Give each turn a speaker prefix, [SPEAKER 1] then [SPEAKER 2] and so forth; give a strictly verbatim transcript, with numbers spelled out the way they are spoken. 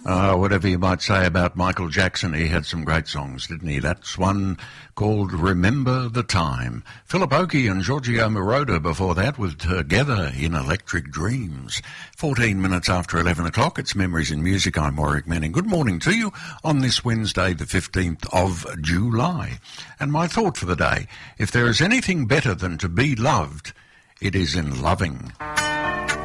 [SPEAKER 1] Uh, whatever you might say about Michael Jackson, he had some great songs, didn't he? That's one called Remember the Time. Philip Oakey and Giorgio Moroder before that with Together in Electric Dreams. fourteen minutes after eleven o'clock, it's Memories in Music. I'm Warwick Manning. Good morning to you on this Wednesday, the fifteenth of July. And my thought for the day, if there is anything better than to be loved, it is in loving.